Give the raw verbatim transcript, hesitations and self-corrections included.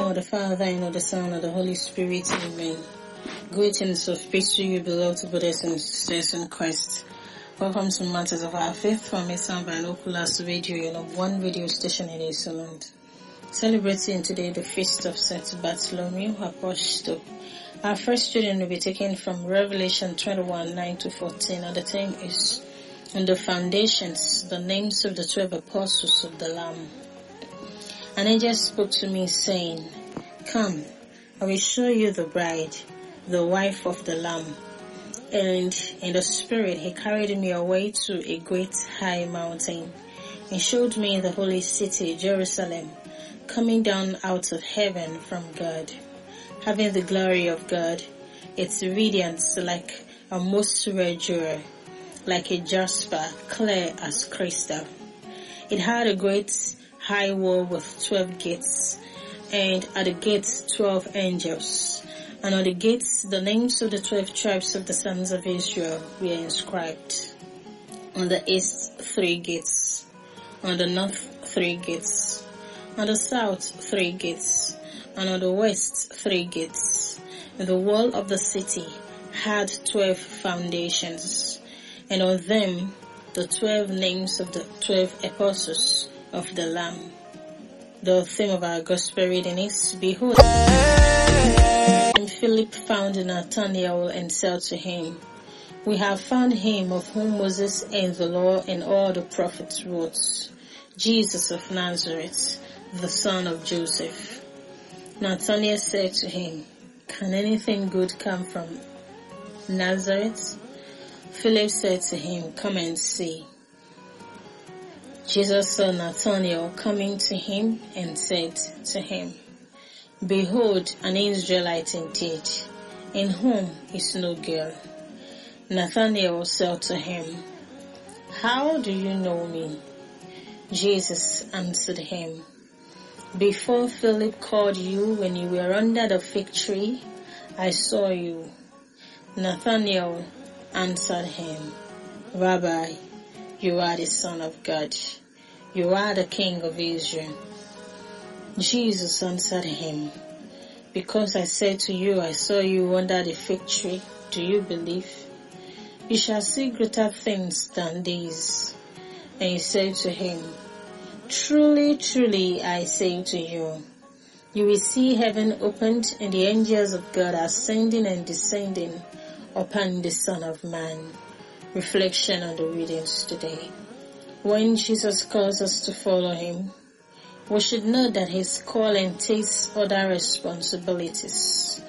of the Father, and of the Son, and of the Holy Spirit. Amen. Greetings of peace to you, beloved brothers and sisters in Christ. Welcome to Matters of Our Faith from Eastern Binoculars Radio, your number one radio station in Iceland. Celebrating today the feast of Saint Bartholomew Apostle. Our first reading will be taken from Revelation twenty-one, nine to fourteen, and the theme is "On the Foundations, the Names of the Twelve Apostles of the Lamb." An angel spoke to me, saying, "Come, I will show you the bride, the wife of the Lamb." And in the Spirit he carried me away to a great high mountain, and showed me the holy city, Jerusalem, coming down out of heaven from God, having the glory of God, its radiance like a most rare jewel, like a jasper, clear as crystal. It had a great high wall with twelve gates, and at the gates twelve angels, and on the gates the names of the twelve tribes of the sons of Israel were inscribed. On the east three gates, on the north three gates, on the south three gates, and on the west three gates. The wall of the city had twelve foundations, and on them the twelve names of the twelve apostles of the Lamb. The theme of our gospel reading is, "Behold, and Philip found Nathanael and said to him, We have found him of whom Moses and the law and all the prophets wrote, Jesus of Nazareth, the son of Joseph." Nathanael said to him, "Can anything good come from Nazareth?" Philip said to him, "Come and see." Jesus saw Nathanael coming to him and said to him, "Behold, an Israelite indeed, in whom is no guile." Nathanael said to him, "How do you know me?" Jesus answered him, "Before Philip called you when you were under the fig tree, I saw you." Nathanael answered him, "Rabbi, you are the Son of God. You are the King of Israel." Jesus answered him, "Because I said to you, I saw you under the fig tree, do you believe? You shall see greater things than these." And he said to him, "Truly, truly, I say to you, you will see heaven opened and the angels of God ascending and descending upon the Son of Man." Reflection on the readings today. When Jesus calls us to follow him, we should know that his calling takes other responsibilities.